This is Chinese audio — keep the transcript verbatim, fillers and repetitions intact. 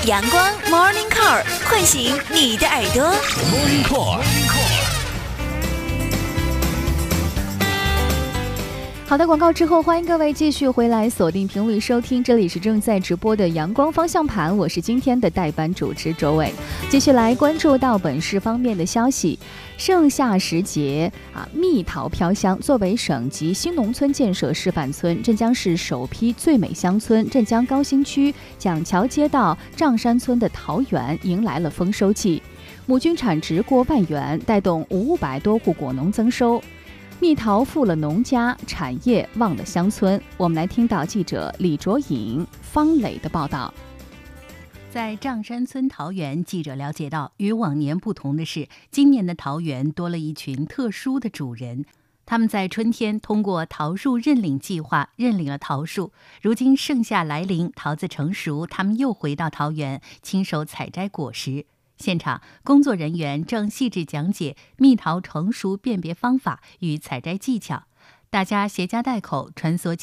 阳光 Morning Call 唤醒你的耳朵。 Morning Call。 好的，广告之后，欢迎各位继续回来锁定频率收听，这里是正在直播的阳光方向盘，我是今天的代班主持周伟。继续来关注到本市方面的消息，盛夏时节啊，蜜桃飘香。作为省级新农村建设示范村，镇江市首批最美乡村镇江高新区蒋桥街道丈山村的桃园迎来了丰收季，亩均产值过万元，带动五百多户果农增收。蜜桃富了农家，产业旺了乡村。我们来听到记者李卓颖、方磊的报道。 在丈山村桃园，记者了解到，与往年不同的是，今年的桃园多了一群特殊的主人。他们在春天通过桃树认领计划认领了桃树，如今盛夏来临，桃子成熟，他们又回到桃园，亲手采摘果实。现场工作人员正细致讲解蜜桃成熟辨别方法与采摘技巧，大家携家带口穿梭